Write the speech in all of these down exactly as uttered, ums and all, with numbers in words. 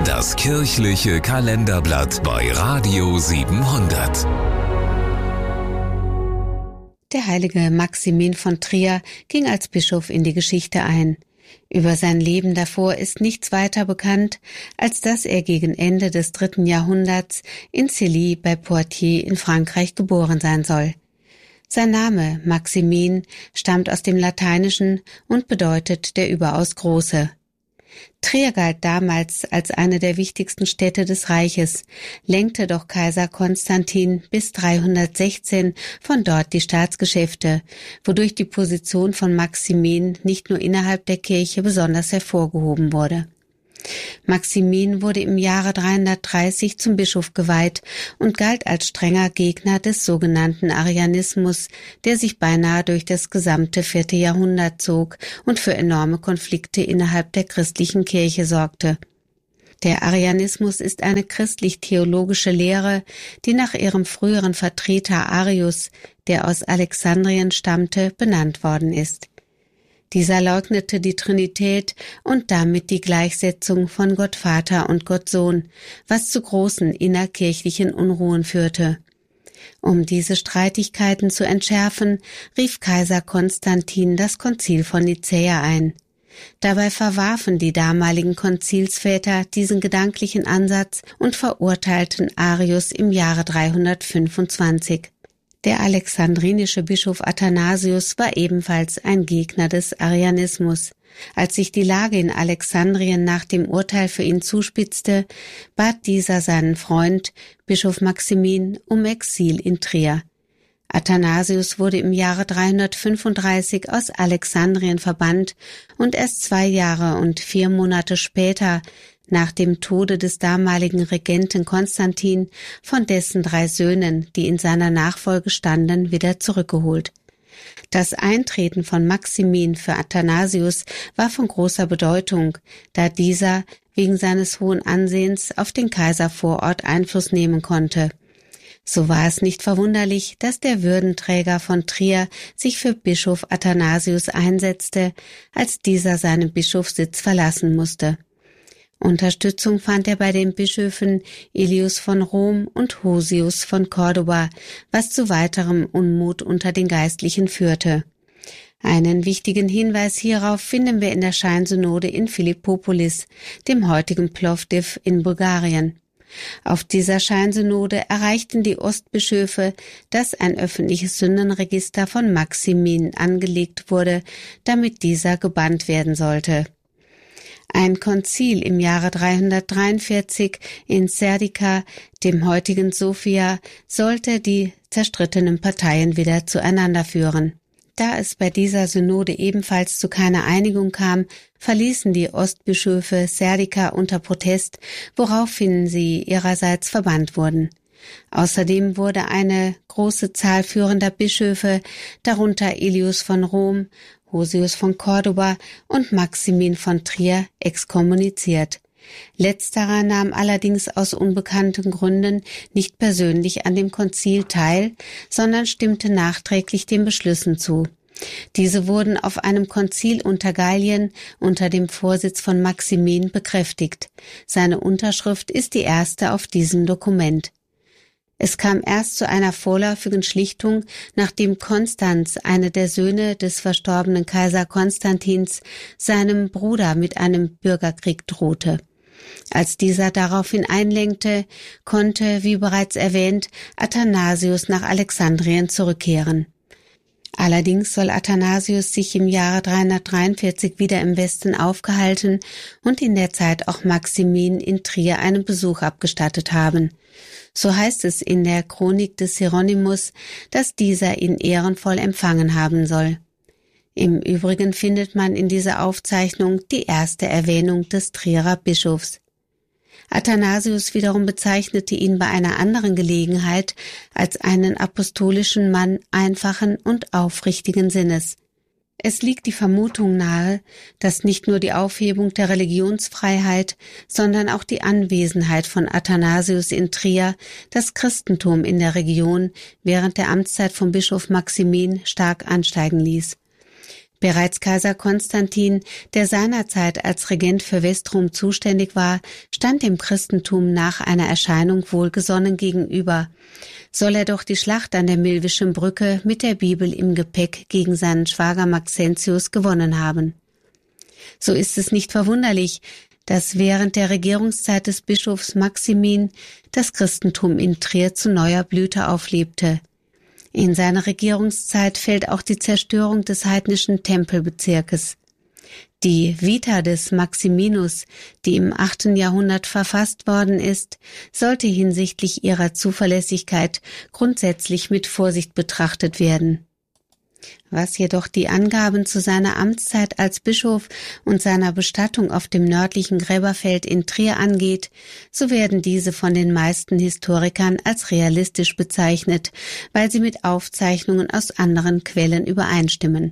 Das kirchliche Kalenderblatt bei Radio siebenhundert. Der heilige Maximin von Trier ging als Bischof in die Geschichte ein. Über sein Leben davor ist nichts weiter bekannt, als dass er gegen Ende des dritten Jahrhunderts in Cilly bei Poitiers in Frankreich geboren sein soll. Sein Name Maximin stammt aus dem Lateinischen und bedeutet der überaus Große. Trier galt damals als eine der wichtigsten Städte des Reiches, lenkte doch Kaiser Konstantin bis dreihundertsechzehn von dort die Staatsgeschäfte, wodurch die Position von Maximin nicht nur innerhalb der Kirche besonders hervorgehoben wurde. Maximin wurde im Jahre dreihundertdreißig zum Bischof geweiht und galt als strenger Gegner des sogenannten Arianismus, der sich beinahe durch das gesamte vierte Jahrhundert zog und für enorme Konflikte innerhalb der christlichen Kirche sorgte. Der Arianismus ist eine christlich-theologische Lehre, die nach ihrem früheren Vertreter Arius, der aus Alexandrien stammte, benannt worden ist. Dieser leugnete die Trinität und damit die Gleichsetzung von Gott Vater und Gott Sohn, was zu großen innerkirchlichen Unruhen führte. Um diese Streitigkeiten zu entschärfen, rief Kaiser Konstantin das Konzil von Nicäa ein. Dabei verwarfen die damaligen Konzilsväter diesen gedanklichen Ansatz und verurteilten Arius im Jahre dreihundertfünfundzwanzig. Der alexandrinische Bischof Athanasius war ebenfalls ein Gegner des Arianismus. Als sich die Lage in Alexandrien nach dem Urteil für ihn zuspitzte, bat dieser seinen Freund, Bischof Maximin, um Exil in Trier. Athanasius wurde im Jahre dreihundertfünfunddreißig aus Alexandrien verbannt und erst zwei Jahre und vier Monate später, nach dem Tode des damaligen Regenten Konstantin, von dessen drei Söhnen, die in seiner Nachfolge standen, wieder zurückgeholt. Das Eintreten von Maximin für Athanasius war von großer Bedeutung, da dieser wegen seines hohen Ansehens auf den Kaiser vor Ort Einfluss nehmen konnte. So war es nicht verwunderlich, dass der Würdenträger von Trier sich für Bischof Athanasius einsetzte, als dieser seinen Bischofssitz verlassen musste. Unterstützung fand er bei den Bischöfen Elius von Rom und Hosius von Cordoba, was zu weiterem Unmut unter den Geistlichen führte. Einen wichtigen Hinweis hierauf finden wir in der Scheinsynode in Philippopolis, dem heutigen Plovdiv in Bulgarien. Auf dieser Scheinsynode erreichten die Ostbischöfe, dass ein öffentliches Sündenregister von Maximin angelegt wurde, damit dieser gebannt werden sollte. Ein Konzil im Jahre dreihundertdreiundvierzig in Serdica, dem heutigen Sofia, sollte die zerstrittenen Parteien wieder zueinander führen. Da es bei dieser Synode ebenfalls zu keiner Einigung kam, verließen die Ostbischöfe Serdica unter Protest, woraufhin sie ihrerseits verbannt wurden. Außerdem wurde eine große Zahl führender Bischöfe, darunter Elius von Rom, Hosius von Cordoba und Maximin von Trier, exkommuniziert. Letzterer nahm allerdings aus unbekannten Gründen nicht persönlich an dem Konzil teil, sondern stimmte nachträglich den Beschlüssen zu. Diese wurden auf einem Konzil unter Gallien unter dem Vorsitz von Maximin bekräftigt. Seine Unterschrift ist die erste auf diesem Dokument. Es kam erst zu einer vorläufigen Schlichtung, nachdem Konstanz, einer der Söhne des verstorbenen Kaiser Konstantins, seinem Bruder mit einem Bürgerkrieg drohte. Als dieser daraufhin einlenkte, konnte, wie bereits erwähnt, Athanasius nach Alexandrien zurückkehren. Allerdings soll Athanasius sich im Jahre dreihundertdreiundvierzig wieder im Westen aufgehalten und in der Zeit auch Maximin in Trier einen Besuch abgestattet haben. So heißt es in der Chronik des Hieronymus, dass dieser ihn ehrenvoll empfangen haben soll. Im Übrigen findet man in dieser Aufzeichnung die erste Erwähnung des Trierer Bischofs. Athanasius wiederum bezeichnete ihn bei einer anderen Gelegenheit als einen apostolischen Mann einfachen und aufrichtigen Sinnes. Es liegt die Vermutung nahe, dass nicht nur die Aufhebung der Religionsfreiheit, sondern auch die Anwesenheit von Athanasius in Trier das Christentum in der Region während der Amtszeit von Bischof Maximin stark ansteigen ließ. Bereits Kaiser Konstantin, der seinerzeit als Regent für Westrom zuständig war, stand dem Christentum nach einer Erscheinung wohlgesonnen gegenüber. Soll er doch die Schlacht an der Milwischen Brücke mit der Bibel im Gepäck gegen seinen Schwager Maxentius gewonnen haben. So ist es nicht verwunderlich, dass während der Regierungszeit des Bischofs Maximin das Christentum in Trier zu neuer Blüte auflebte. In seine Regierungszeit fällt auch die Zerstörung des heidnischen Tempelbezirkes. Die Vita des Maximinus, die im achten Jahrhundert verfasst worden ist, sollte hinsichtlich ihrer Zuverlässigkeit grundsätzlich mit Vorsicht betrachtet werden. Was jedoch die Angaben zu seiner Amtszeit als Bischof und seiner Bestattung auf dem nördlichen Gräberfeld in Trier angeht, so werden diese von den meisten Historikern als realistisch bezeichnet, weil sie mit Aufzeichnungen aus anderen Quellen übereinstimmen.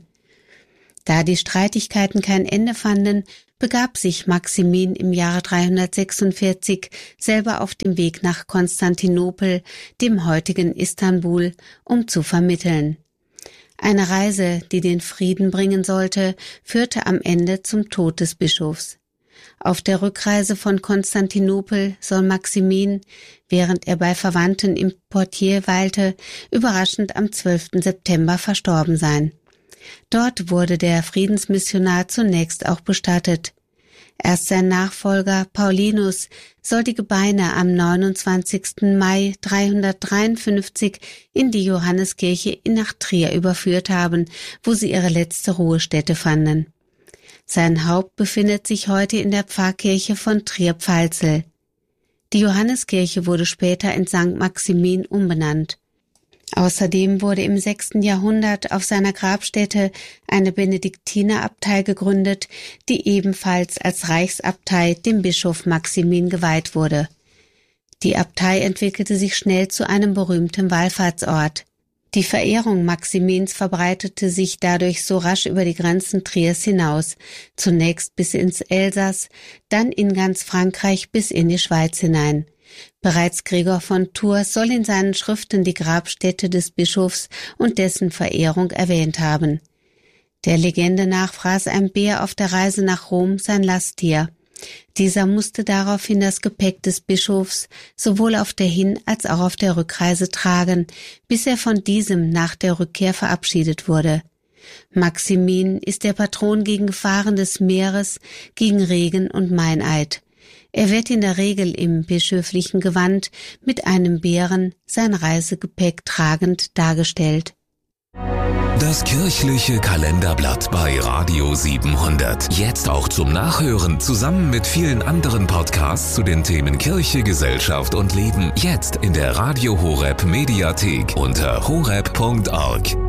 Da die Streitigkeiten kein Ende fanden, begab sich Maximin im Jahre dreihundertsechsundvierzig selber auf dem Weg nach Konstantinopel, dem heutigen Istanbul, um zu vermitteln. Eine Reise, die den Frieden bringen sollte, führte am Ende zum Tod des Bischofs. Auf der Rückreise von Konstantinopel soll Maximin, während er bei Verwandten im Poitiers weilte, überraschend am zwölften September verstorben sein. Dort wurde der Friedensmissionar zunächst auch bestattet. Erst sein Nachfolger Paulinus soll die Gebeine am neunundzwanzigsten Mai dreihundertdreiundfünfzig in die Johanneskirche nach Trier überführt haben, wo sie ihre letzte Ruhestätte fanden. Sein Haupt befindet sich heute in der Pfarrkirche von Trier-Pfalzel. Die Johanneskirche wurde später in Sankt Maximin umbenannt. Außerdem wurde im sechsten Jahrhundert auf seiner Grabstätte eine Benediktinerabtei gegründet, die ebenfalls als Reichsabtei dem Bischof Maximin geweiht wurde. Die Abtei entwickelte sich schnell zu einem berühmten Wallfahrtsort. Die Verehrung Maximins verbreitete sich dadurch so rasch über die Grenzen Triers hinaus, zunächst bis ins Elsass, dann in ganz Frankreich bis in die Schweiz hinein. Bereits Gregor von Tours soll in seinen Schriften die Grabstätte des Bischofs und dessen Verehrung erwähnt haben. Der Legende nach fraß ein Bär auf der Reise nach Rom sein Lasttier. Dieser musste daraufhin das Gepäck des Bischofs sowohl auf der Hin- als auch auf der Rückreise tragen, bis er von diesem nach der Rückkehr verabschiedet wurde. Maximin ist der Patron gegen Gefahren des Meeres, gegen Regen und Meineid. Er wird in der Regel im bischöflichen Gewand mit einem Bären sein Reisegepäck tragend dargestellt. Das kirchliche Kalenderblatt bei Radio siebenhundert. Jetzt auch zum Nachhören, zusammen mit vielen anderen Podcasts zu den Themen Kirche, Gesellschaft und Leben. Jetzt in der Radio Horeb Mediathek unter horeb punkt org.